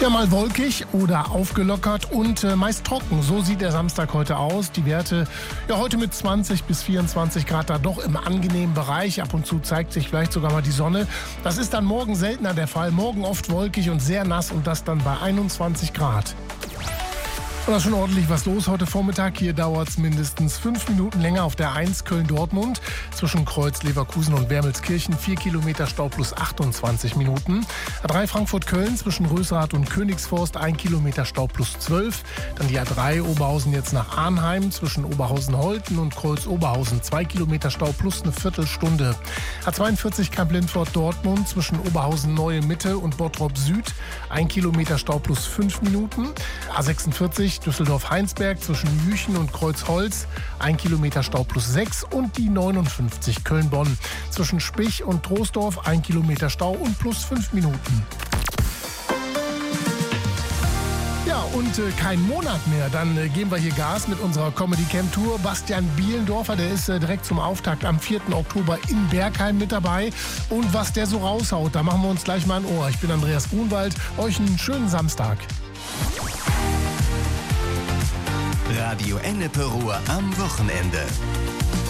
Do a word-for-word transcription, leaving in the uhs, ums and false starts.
Ja, mal wolkig oder aufgelockert und äh, meist trocken. So sieht der Samstag heute aus. Die Werte ja heute mit zwanzig bis vierundzwanzig Grad da doch im angenehmen Bereich. Ab und zu zeigt sich vielleicht sogar mal die Sonne. Das ist dann morgen seltener der Fall. Morgen oft wolkig und sehr nass und das dann bei einundzwanzig Grad. Und da ist schon ordentlich was los heute Vormittag. Hier dauert es mindestens fünf Minuten länger auf der eins Köln-Dortmund. Zwischen Kreuz, Leverkusen und Wermelskirchen vier Kilometer Stau plus achtundzwanzig Minuten. A drei Frankfurt-Köln zwischen Rösrath und Königsforst ein Kilometer Stau plus zwölf. Dann die A drei Oberhausen jetzt nach Arnheim zwischen Oberhausen-Holten und Kreuz-Oberhausen zwei Kilometer Stau plus eine Viertelstunde. A zweiundvierzig Kamp-Lindfort-Dortmund zwischen Oberhausen-Neue-Mitte und Bottrop-Süd ein Kilometer Stau plus fünf Minuten. A sechsundvierzig Düsseldorf-Heinsberg zwischen Jüchen und Kreuzholz ein Kilometer Stau plus sechs und die neunundfünfzig Köln-Bonn zwischen Spich und Troisdorf ein Kilometer Stau und plus fünf Minuten. Ja, und äh, kein Monat mehr. Dann äh, geben wir hier Gas mit unserer Comedy-Camp-Tour. Bastian Bielendorfer, der ist äh, direkt zum Auftakt am vierten Oktober in Bergheim mit dabei. Und was der so raushaut, da machen wir uns gleich mal ein Ohr. Ich bin Andreas Grunwald. Euch einen schönen Samstag. Radio Ennepe Ruhr am Wochenende.